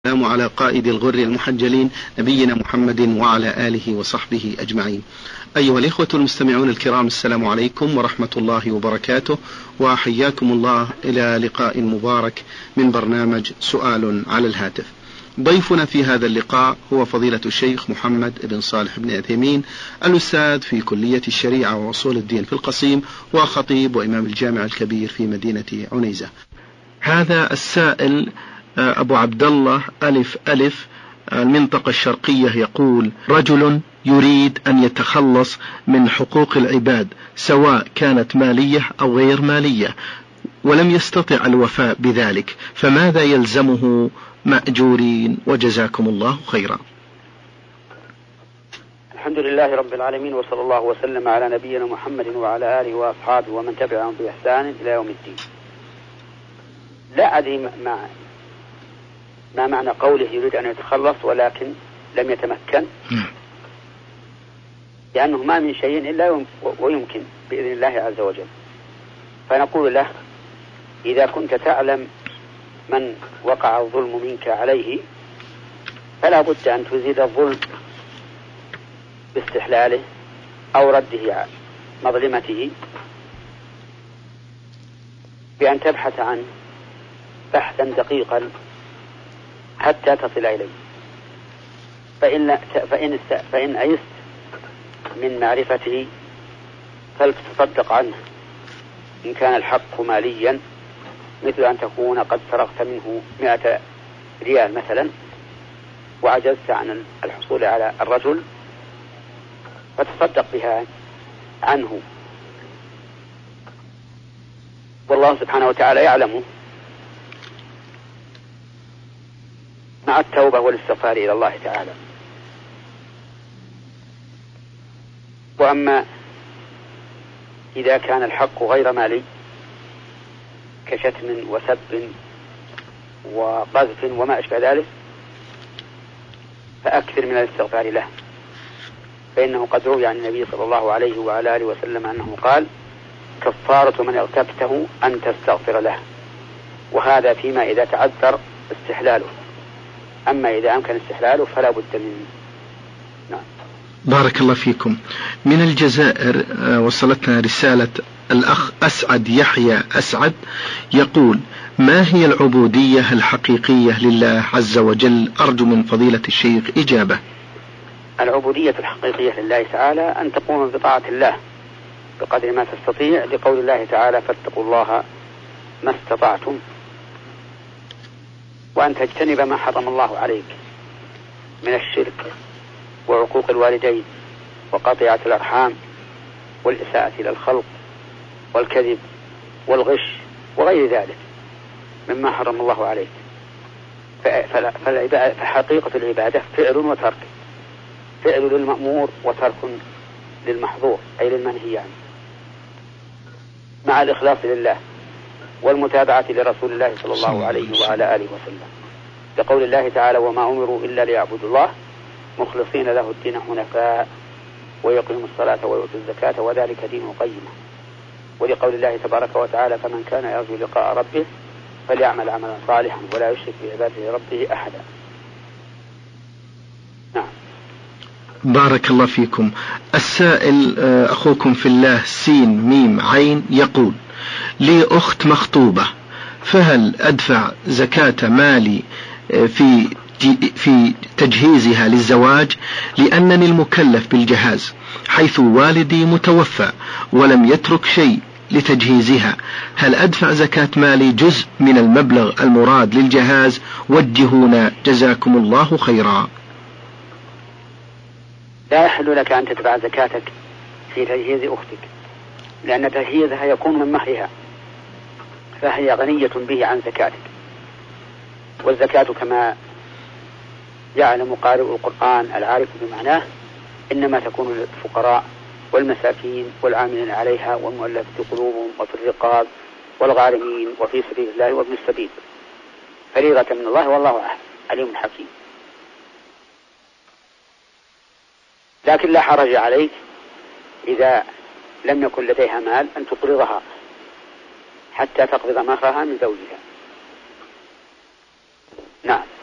السلام على قائد الغر المحجلين نبينا محمد وعلى آله وصحبه أجمعين. أيها الإخوة المستمعون الكرام، السلام عليكم ورحمة الله وبركاته، وحياكم الله إلى لقاء مبارك من برنامج سؤال على الهاتف. ضيفنا في هذا اللقاء هو فضيلة الشيخ محمد بن صالح بن عثيمين، الأستاذ في كلية الشريعة وأصول الدين في القصيم، وخطيب وإمام الجامع الكبير في مدينة عنيزة. هذا السائل أبو عبد الله ألف المنطقة الشرقية يقول: رجل يريد أن يتخلص من حقوق العباد سواء كانت مالية أو غير مالية ولم يستطع الوفاء بذلك، فماذا يلزمه مأجورين؟ وجزاكم الله خيرا. الحمد لله رب العالمين، وصلى الله وسلم على نبينا محمد وعلى آله وأصحابه ومن تبعهم بإحسان إلى يوم الدين. لا أدري ما معنى قوله يريد أن يتخلص ولكن لم يتمكن، لأنه ما من شيء إلا ويمكن بإذن الله عز وجل. فنقول له: إذا كنت تعلم من وقع الظلم منك عليه فلا بد أن تزيد الظلم باستحلاله أو رده مظلمته بأن تبحث عنه بحثا دقيقا حتى تصل إليه. فإن أيست من معرفته فلتصدق عنه إن كان الحق ماليا، مثل أن تكون قد سرقت منه 100 ريال مثلا وعجزت عن الحصول على الرجل، فتصدق بها عنه، والله سبحانه وتعالى يعلم، مع التوبة والاستغفار إلى الله تعالى. وأما إذا كان الحق غير مالي كشتم وسب وقذف وما أشبه ذلك، فأكثر من الاستغفار له، فإنه قد روي عن النبي صلى الله عليه وعلى آله وسلم أنه قال: كفارة من اغتبته أن تستغفر له. وهذا فيما إذا تعذر استحلاله، أما إذا أمكن استحلاله فلا بد منه. نعم. بارك الله فيكم. من الجزائر وصلتنا رسالة الأخ أسعد يحيى أسعد يقول: ما هي العبودية الحقيقية لله عز وجل؟ أرجو من فضيلة الشيخ إجابة. العبودية الحقيقية لله تعالى أن تقوم بطاعة الله بقدر ما تستطيع، لقول الله تعالى: فاتقوا الله ما استطعتم، وأن تجتنب ما حرم الله عليك من الشرك وعقوق الوالدين وقطيعة الأرحام والإساءة إلى الخلق والكذب والغش وغير ذلك مما حرم الله عليك. فحقيقة العبادة فعل وترك، فعل للمأمور وترك للمحظور أي للمنهي عنه، مع الإخلاص لله والمتابعة لرسول الله صلى الله عليه وعلى آله وسلم، لقول الله تعالى: وما أمروا إلا ليعبدوا الله مخلصين له الدين حنفاء ويقيموا الصلاة ويؤتوا الزكاة وذلك دين قيمة. ولقول الله تبارك وتعالى: فمن كان يرجو لقاء ربه فليعمل عملا صالحا ولا يشرك بعبادة ربه أحدا. نعم. بارك الله فيكم. السائل أخوكم في الله سين ميم عين يقول: لي أخت مخطوبة، فهل أدفع زكاة مالي في تجهيزها للزواج؟ لأنني المكلف بالجهاز، حيث والدي متوفى ولم يترك شيء لتجهيزها. هل أدفع زكاة مالي جزء من المبلغ المراد للجهاز؟ وجهونا جزاكم الله خيرا. لا يحل لك أن تدفع زكاتك في تجهيز أختك، لأن تجهيزها يكون من مهرها، فهي غنية به عن زكاتك. والزكاة كما يعلم قارئ القرآن العارف بمعناه إنما تكون للفقراء والمساكين والعاملين عليها والمؤلفة قلوبهم وفي الرقاب والغارمين وفي سبيل الله وابن السبيل، فريضة من الله والله عليم حكيم. لكن لا حرج عليك إذا لم يكن لديها مال أن تقرضها حتى تقبض مهرها من زوجها. نعم.